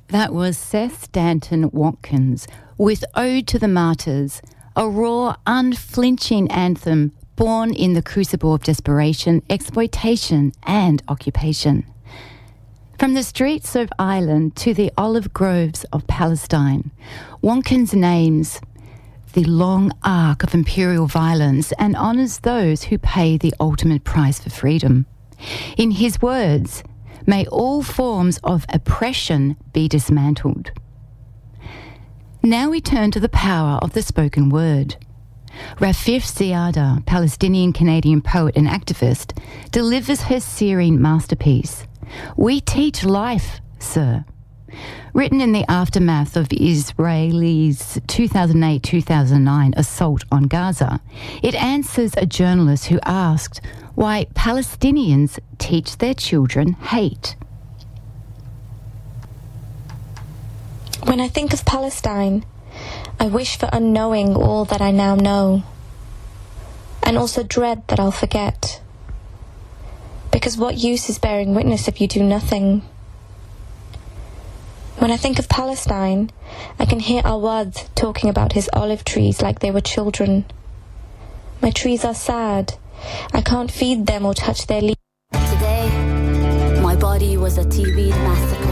That was Seth Stanton Watkins with Ode to the Martyrs, a raw, unflinching anthem born in the crucible of desperation, exploitation and occupation. From the streets of Ireland to the olive groves of Palestine, Watkins names the long arc of imperial violence and honours those who pay the ultimate price for freedom. In his words, may all forms of oppression be dismantled. Now we turn to the power of the spoken word. Rafeef Ziadah, Palestinian-Canadian poet and activist, delivers her searing masterpiece, We Teach Life, Sir. Written in the aftermath of Israel's 2008-2009 assault on Gaza, it answers a journalist who asked why Palestinians teach their children hate. When I think of Palestine, I wish for unknowing all that I now know, and also dread that I'll forget. Because what use is bearing witness if you do nothing? When I think of Palestine, I can hear Awad talking about his olive trees like they were children. My trees are sad. I can't feed them or touch their leaves. Today, my body was a TV massacre.